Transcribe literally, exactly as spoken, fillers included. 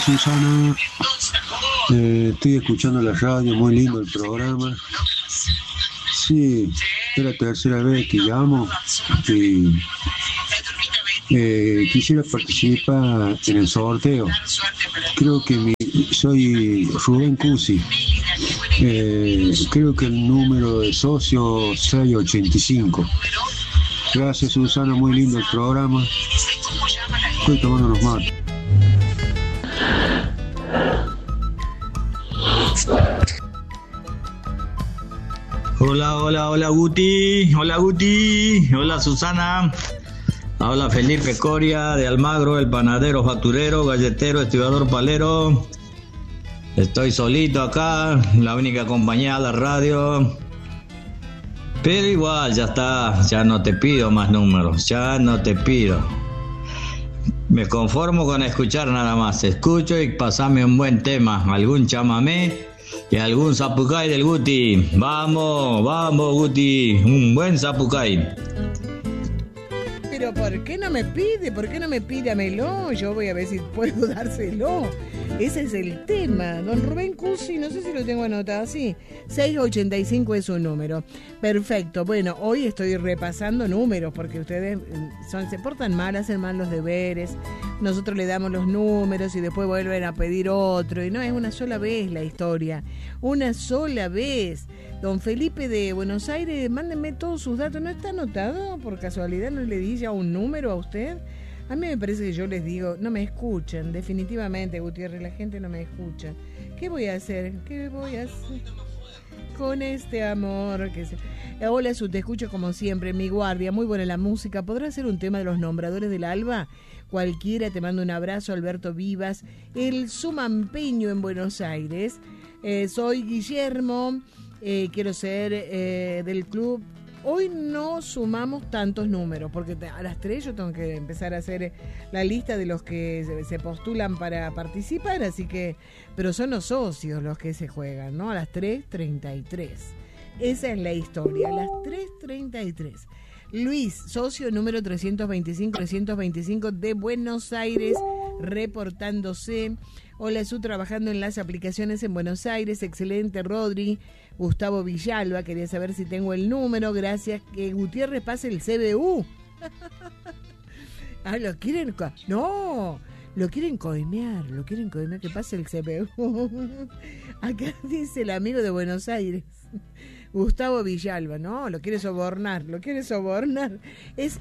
Susana. Eh, estoy escuchando la radio, muy lindo el programa. Sí, es la tercera vez que llamo y eh, quisiera participar en el sorteo. Creo que mi, soy Rubén Cusi. Eh, creo que el número de socio seiscientos ochenta y cinco. Gracias, Susana, muy lindo el programa. Estoy tomando unos mates. Hola, hola, hola Guti, hola Guti, hola Susana, hola Felipe Coria de Almagro, el panadero, facturero, galletero, estibador, palero. Estoy solito acá, la única compañía de la radio, pero igual ya está, ya no te pido más números, ya no te pido. Me conformo con escuchar nada más, escucho y pasame un buen tema, algún chamamé y algún zapucay del Guti. Vamos, vamos Guti, un buen zapucay. Pero ¿por qué no me pide? ¿Por qué no me pídamelo? Yo voy a ver si puedo dárselo. Ese es el tema. Don Rubén Cusi, no sé si lo tengo anotado así. seiscientos ochenta y cinco es su número. Perfecto. Bueno, hoy estoy repasando números porque ustedes son, se portan mal, hacen mal los deberes. Nosotros le damos los números y después vuelven a pedir otro. Y no, es una sola vez la historia. Una sola vez. Don Felipe de Buenos Aires, mándenme todos sus datos. ¿No está anotado? ¿Por casualidad no le di ya un número a usted? A mí me parece que yo les digo, no me escuchan, definitivamente, Gutiérrez, la gente no me escucha. ¿Qué voy a hacer? ¿Qué voy a hacer con este amor? Que se... Hola, Su, te escucho como siempre, mi guardia, muy buena la música. ¿Podrá hacer un tema de los nombradores del Alba? Cualquiera, te mando un abrazo, Alberto Vivas, el Sumampeño en Buenos Aires. Eh, soy Guillermo, eh, quiero ser eh, del club. Hoy no sumamos tantos números, porque a las tres yo tengo que empezar a hacer la lista de los que se postulan para participar, así que, pero son los socios los que se juegan, ¿no? A las tres treinta y tres. Esa es la historia, a las tres treinta y tres. Luis, socio número trescientos veinticinco, trescientos veinticinco de Buenos Aires, reportándose. Hola, Su, trabajando en las aplicaciones en Buenos Aires. Excelente, Rodri. Gustavo Villalba, quería saber si tengo el número. Gracias. Que Gutiérrez pase el C B U. Ah, lo quieren... Co- no, lo quieren coimear. Lo quieren coimear, que pase el C B U. Acá dice el amigo de Buenos Aires. Gustavo Villalba, no, lo quiere sobornar. Lo quiere sobornar. Es